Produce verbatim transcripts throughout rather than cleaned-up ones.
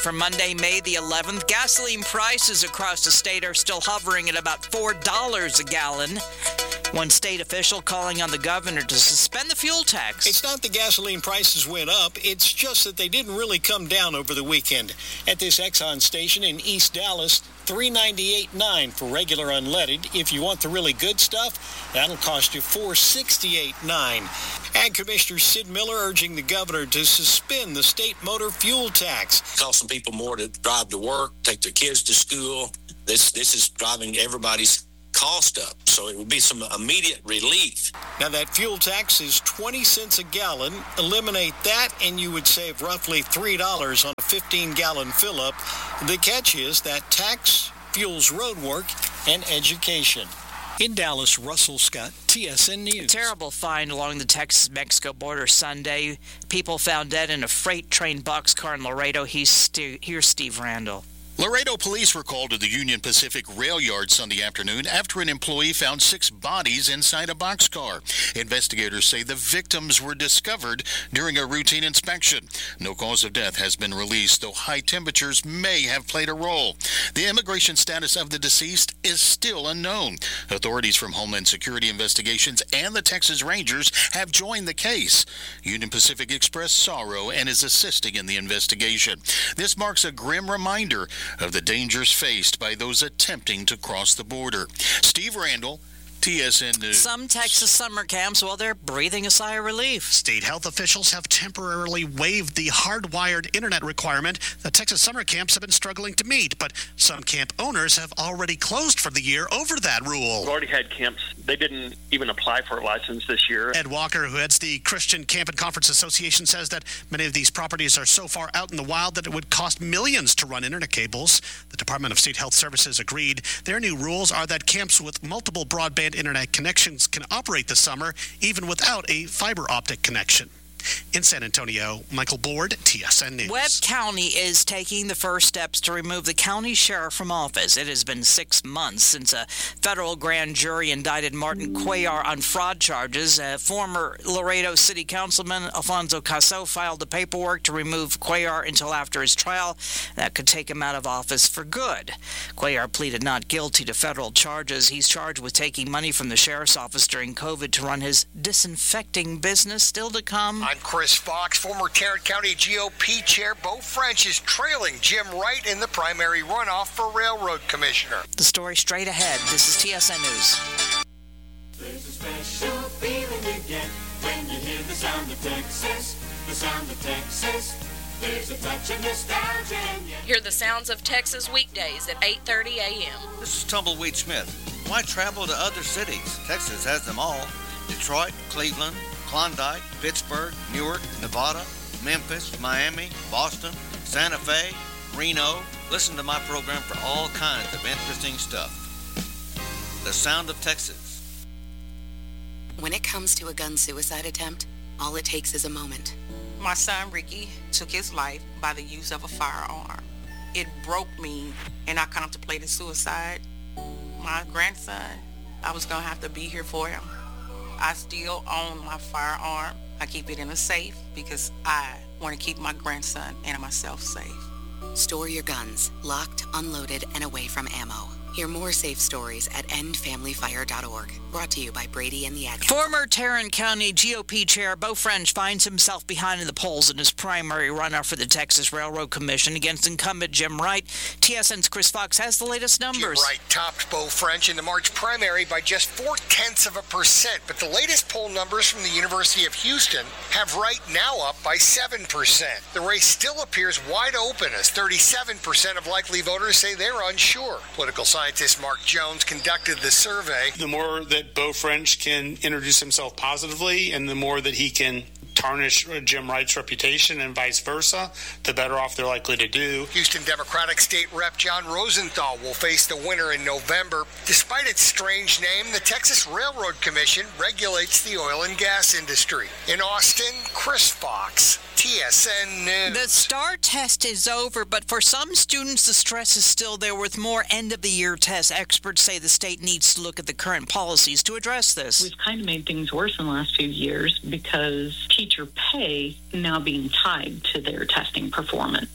For Monday, May the eleventh, gasoline prices across the state are still hovering at about four dollars a gallon. One state official calling on the governor to suspend the fuel tax. It's not the gasoline prices went up. It's just that they didn't really come down over the weekend. At this Exxon station in East Dallas, three ninety-eight nine for regular unleaded. If you want the really good stuff, that'll cost you four sixty-eight nine. Ag Commissioner Sid Miller urging the governor to suspend the state motor fuel tax. It costs some people more to drive to work, take their kids to school. This this is driving everybody's cost up, so it would be some immediate relief. Now that fuel tax is twenty cents a gallon. Eliminate that and you would save roughly three dollars on a fifteen gallon fill-up. The catch is that tax fuels road work and education. In Dallas, Russell Scott, T S N News. A terrible find along the Texas-Mexico border Sunday. People found dead in a freight train boxcar in Laredo. He's St- Here's Steve Randall. Laredo police were called to the Union Pacific rail yard Sunday afternoon after an employee found six bodies inside a boxcar. Investigators say the victims were discovered during a routine inspection. No cause of death has been released, though high temperatures may have played a role. The immigration status of the deceased is still unknown. Authorities from Homeland Security Investigations and the Texas Rangers have joined the case. Union Pacific expressed sorrow and is assisting in the investigation. This marks a grim reminder of the dangers faced by those attempting to cross the border. Steve Randall, T S N News. Some Texas summer camps, well, they're breathing a sigh of relief. State health officials have temporarily waived the hardwired internet requirement that Texas summer camps have been struggling to meet, but some camp owners have already closed for the year over that rule. We've already had camps. They didn't even apply for a license this year. Ed Walker, who heads the Christian Camp and Conference Association, says that many of these properties are so far out in the wild that it would cost millions to run internet cables. The Department of State Health Services agreed. Their new rules are that camps with multiple broadband internet connections can operate this summer, even without a fiber optic connection. In San Antonio, Michael Board, T S N News. Webb County is taking the first steps to remove the county sheriff from office. It has been six months since a federal grand jury indicted Martin Cuellar on fraud charges. A former Laredo City Councilman Alfonso Caso filed the paperwork to remove Cuellar until after his trial. That could take him out of office for good. Cuellar pleaded not guilty to federal charges. He's charged with taking money from the sheriff's office during COVID to run his disinfecting business. Still to come. I'm Chris Fox. Former Tarrant County G O P Chair Beau French is trailing Jim Wright in the primary runoff for Railroad Commissioner. The story straight ahead. This is T S N News. There's a special feeling you get when you hear the sound of Texas, the sound of Texas. There's a touch of nostalgia in you. Hear the sounds of Texas weekdays at eight thirty a.m. This is Tumbleweed Smith. Why travel to other cities? Texas has them all. Detroit, Cleveland, Klondike, Pittsburgh, Newark, Nevada, Memphis, Miami, Boston, Santa Fe, Reno. Listen to my program for all kinds of interesting stuff. The Sound of Texas. When it comes to a gun suicide attempt, all it takes is a moment. My son Ricky took his life by the use of a firearm. It broke me, and I contemplated suicide. My grandson, I was going to have to be here for him. I still own my firearm. I keep it in a safe because I want to keep my grandson and myself safe. Store your guns, locked, unloaded, and away from ammo. Hear more safe stories at end family fire dot org. Brought to you by Brady and the Ad Council. Former Tarrant County G O P Chair Beau French finds himself behind in the polls in his primary runoff for the Texas Railroad Commission against incumbent Jim Wright. T S N's Chris Fox has the latest numbers. Jim Wright topped Beau French in the March primary by just four-tenths of a percent, but the latest poll numbers from the University of Houston have Wright now up by seven percent. The race still appears wide open as thirty-seven percent of likely voters say they're unsure. Political scientist Mark Jones conducted the survey. The more that Beau French can introduce himself positively and the more that he can tarnish Jim Wright's reputation and vice versa, the better off they're likely to do. Houston Democratic State Rep John Rosenthal will face the winner in November. Despite its strange name, the Texas Railroad Commission regulates the oil and gas industry. In Austin, Chris Fox, T S N News. The STAR test is over, but for some students, the stress is still there with more end-of-the-year tests. Experts say the state needs to look at the current policies to address this. We've kind of made things worse in the last few years because teacher pay now being tied to their testing performance.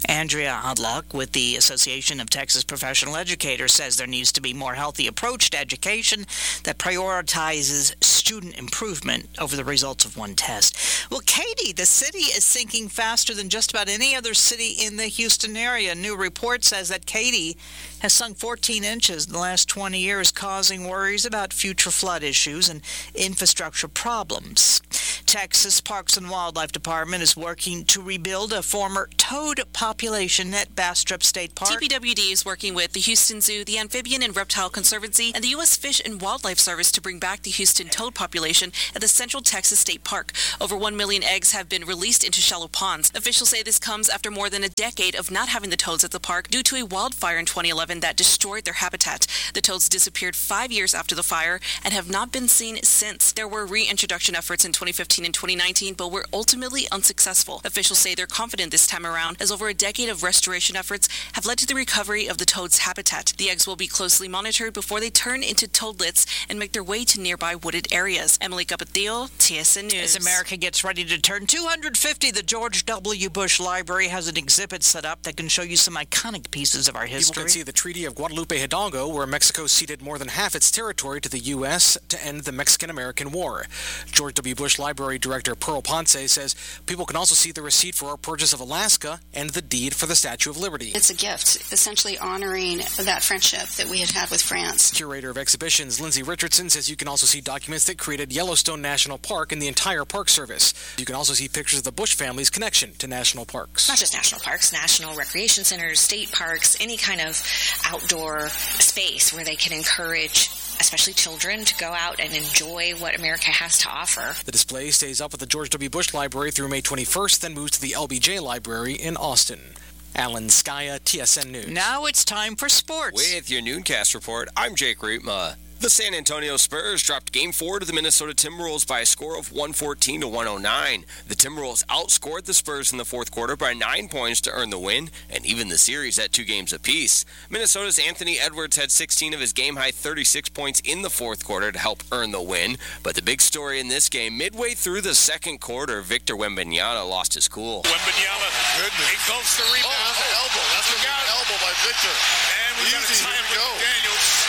Andrea Hodlock with the Association of Texas Professional Educators says there needs to be more healthy approach to education that prioritizes student improvement over the results of one test. Well, Katy, the city is sinking faster than just about any other city in the Houston area. A new report says that Katy has sunk fourteen inches in the last twenty years, causing worries about future flood issues and infrastructure problems. Texas Parks and Wildlife Department is working to rebuild a former toad population at Bastrop State Park. T P W D is working with the Houston Zoo, the Amphibian and Reptile Conservancy, and the U S Fish and Wildlife Service to bring back the Houston toad population at the Central Texas State Park. Over one million eggs have been released into shallow ponds. Officials say this comes after more than a decade of not having the toads at the park due to a wildfire in twenty eleven that destroyed their habitat. The toads disappeared five years after the fire and have not been seen since. There were reintroduction efforts in twenty fifteen and twenty nineteen, but were ultimately unsuccessful. Officials say they're confident this time around, as over a decade of restoration efforts have led to the recovery of the toad's habitat. The eggs will be closely monitored before they turn into toadlets and make their way to nearby wooded areas. Emily Capetillo, T S N News. As America gets ready to turn two hundred fifty, the George W. Bush Library has an exhibit set up that can show you some iconic pieces of our history. People can see the Treaty of Guadalupe Hidalgo, where Mexico ceded more than half its territory to the U S to end the Mexican-American War. George W. Bush Library Director Pearl Ponce says people can also see the receipt for our purchase of Alaska and the deed for the Statue of Liberty. It's a gift, essentially honoring that friendship that we had had with France. Curator of exhibitions Lindsay Richardson says you can also see documents that created Yellowstone National Park and the entire Park Service. You can also see pictures of the Bush family's connection to national parks. Not just national parks, national recreation centers, state parks, any kind of outdoor space where they can encourage especially children to go out and enjoy what America has to offer. The display stays up at the George W. Bush Library through May twenty-first, then moves to the L B J Library in Austin. Alan Skaya, T S N News. Now it's time for sports. With your Nooncast report, I'm Jake Riepma. The San Antonio Spurs dropped Game four to the Minnesota Timberwolves by a score of one fourteen to one oh nine. The Timberwolves outscored the Spurs in the fourth quarter by nine points to earn the win, and even the series at two games apiece. Minnesota's Anthony Edwards had sixteen of his game-high thirty-six points in the fourth quarter to help earn the win. But the big story in this game, midway through the second quarter, Victor Wembanyama lost his cool. Wembanyama, goodness, engulfs the rebound. Oh, that's an elbow. That's a good elbow by Victor. And we got a tie with Daniels.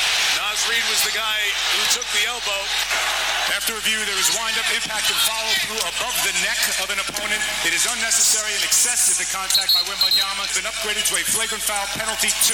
Naz Reid was the guy who took the elbow. After review, there was wind-up, impact, and follow-through above the neck of an opponent. It is unnecessary and excessive. The contact by Wembanyama has been upgraded to a flagrant foul penalty two.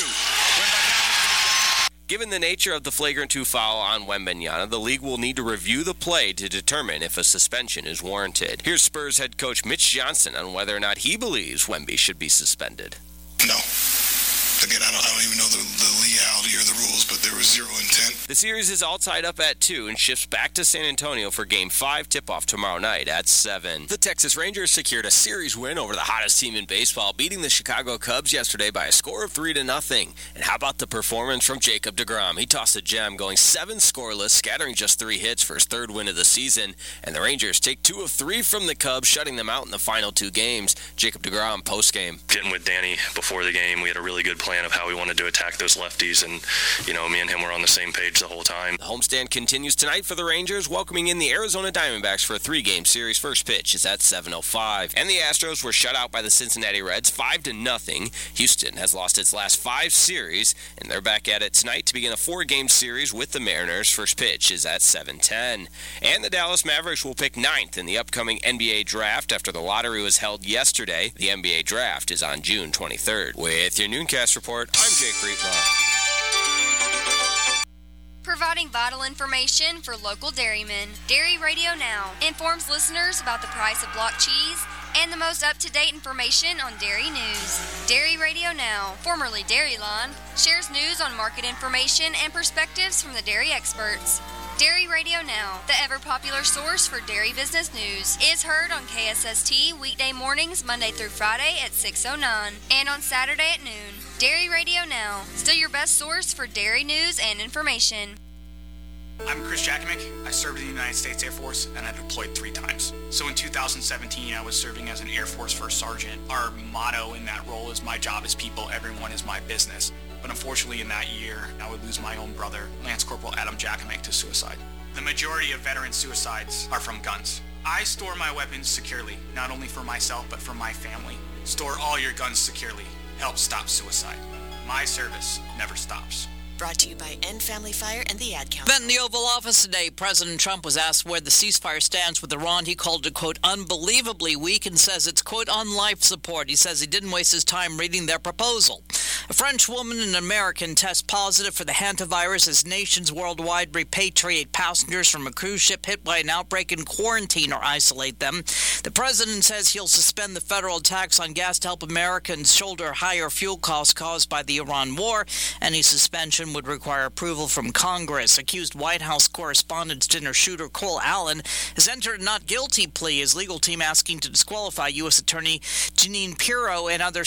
Given the nature of the flagrant two foul on Wembanyama, the league will need to review the play to determine if a suspension is warranted. Here's Spurs head coach Mitch Johnson on whether or not he believes Wemby should be suspended. No. Again, I don't, I don't even know the, the legality or the rules, but there was zero intent. The series is all tied up at two and shifts back to San Antonio for Game five tip-off tomorrow night at seven. The Texas Rangers secured a series win over the hottest team in baseball, beating the Chicago Cubs yesterday by a score of three to nothing. And how about the performance from Jacob deGrom? He tossed a gem, going seven scoreless, scattering just three hits for his third win of the season. And the Rangers take two of three from the Cubs, shutting them out in the final two games. Jacob deGrom post-game. Getting with Danny before the game, we had a really good plan of how we wanted to attack those lefties, and you know, me and him were on the same page the whole time. The homestand continues tonight for the Rangers, welcoming in the Arizona Diamondbacks for a three-game series. First pitch is at seven oh five. And the Astros were shut out by the Cincinnati Reds five to nothing. Houston has lost its last five series, and they're back at it tonight to begin a four-game series with the Mariners. First pitch is at seven ten. And the Dallas Mavericks will pick ninth in the upcoming N B A draft after the lottery was held yesterday. The N B A draft is on June twenty-third. With your Nooncast report, I'm Jake Riepma. Providing vital information for local dairymen. Dairy Radio Now informs listeners about the price of block cheese and the most up-to-date information on dairy news. Dairy Radio Now, formerly Dairyline, shares news on market information and perspectives from the dairy experts. Dairy Radio Now, the ever-popular source for dairy business news, is heard on K S S T weekday mornings Monday through Friday at six oh nine and on Saturday at noon. Dairy Radio Now, still your best source for dairy news and information. I'm Chris Jakovic. I served in the United States Air Force and I deployed three times. So in two thousand seventeen, I was serving as an Air Force First Sergeant. Our motto in that role is my job is people, everyone is my business. But unfortunately in that year, I would lose my own brother, Lance Corporal Adam Jakovic, to suicide. The majority of veteran suicides are from guns. I store my weapons securely, not only for myself, but for my family. Store all your guns securely. Help stop suicide. My service never stops. Brought to you by End Family Fire and the Ad Council. Then in the Oval Office today, President Trump was asked where the ceasefire stands with Iran. He called it, quote, unbelievably weak and says it's, quote, on life support. He says he didn't waste his time reading their proposal. A French woman and an American test positive for the hantavirus as nations worldwide repatriate passengers from a cruise ship hit by an outbreak and quarantine or isolate them. The president says he'll suspend the federal tax on gas to help Americans shoulder higher fuel costs caused by the Iran war. Any suspension would require approval from Congress. Accused White House Correspondents' Dinner shooter Cole Allen has entered a not guilty plea. His legal team asking to disqualify U S Attorney Jeanine Pirro and other